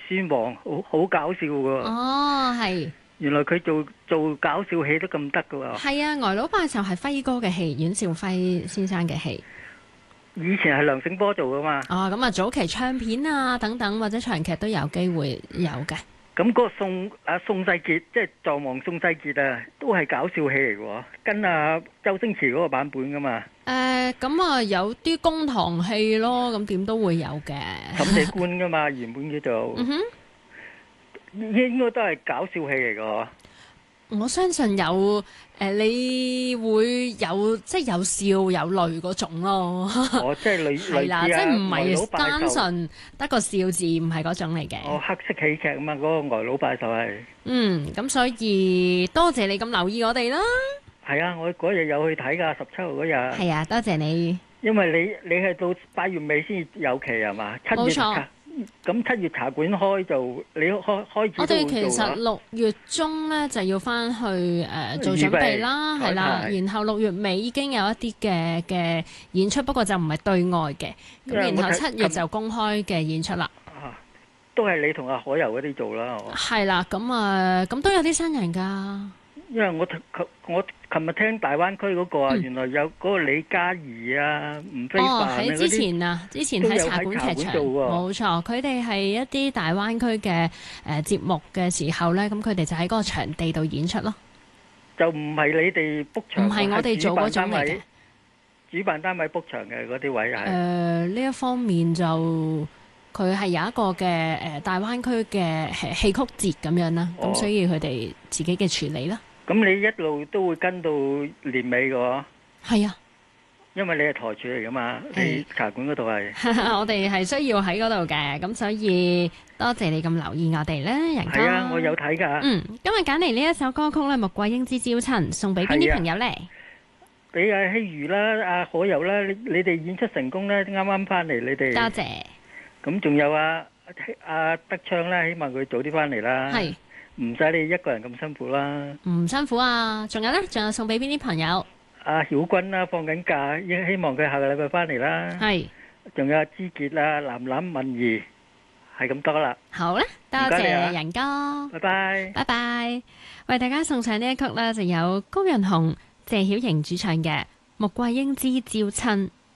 孫王，好搞笑喎。 哦，係原來佢做搞笑戲都咁得噶喎。 係啊，呆佬拜壽係輝哥嘅戲，阮兆輝先生嘅戲。 以前係梁醒波做噶嘛。 哦，咁啊，早期唱片啊等等或者長劇都有機會有嘅。 咁嗰個宋世傑，即係狀王宋世傑啊，都係搞笑戲嚟嘅喎，跟周星馳嗰個版本噶嘛。 咁啊有啲公堂戲咯，咁點都會有嘅。 審理官噶嘛，原本叫做。應該都係搞笑戲嚟嘅。 我相信有你會有即係有笑有淚嗰種咯。 即係類係啦，即係唔係單純純得個笑字，唔係嗰種嚟嘅。 黑色喜劇啊嘛，嗰個呆佬拜壽係。 咁所以多謝你咁留意我哋啦。 係啊，我嗰日有去睇㗎，17號嗰日。 係啊，多謝你。 因為你係到8月尾先有期係嘛？7月。冇錯。咁7月茶館開就你開始。 我哋其實6月中咧就要翻去做準備啦，係啦。然後6月尾已經有一啲嘅演出，不過就唔係對外嘅。咁然後7月就公開嘅演出啦。 都係你同阿海柔嗰啲做啦。 係啦，咁都有啲新人㗎。 因為我琴日聽大灣區嗰個啊，原來有嗰個李嘉怡啊、吳非凡啊嗰啲， 之前喺茶館劇場冇錯，佢哋係一啲大灣區嘅節目嘅時候咧，咁佢哋就喺嗰個場地度演出咯。就唔係你哋 book 場，唔係我哋做嗰種嚟嘅。主辦單位 book 場嘅嗰啲位係呢一方面就佢係有一個嘅大灣區嘅戲曲節咁樣啦，咁所以佢哋自己嘅處理啦。咁你一路都會跟到年尾嘅喎？係啊，因為你係台柱嚟噶嘛，你茶館嗰度係。我哋係需要喺嗰度嘅，咁所以多謝你咁留意我哋咧，仁哥。係啊，我有睇㗎。今日揀嚟呢一首歌曲咧，《穆桂英之招親》，送俾邊啲朋友咧？俾阿希如啦、阿可柔啦，你哋演出成功咧，啱啱翻嚟，你哋。多謝。咁仲有阿德昌啦，希望佢早啲翻嚟啦。係。唔使你一個人咁辛苦啦，唔辛苦啊！仲有咧，仲有送俾邊啲朋友？阿曉君啦，放緊假，希望佢下個禮拜翻嚟啦。係，仲有阿之傑啦、藍藍文儀，係咁多啦。好啦，多謝仁哥，拜拜，拜拜。為大家送上呢一曲咧，就有高潤鴻、謝曉瑩主唱嘅《穆桂英之招親》。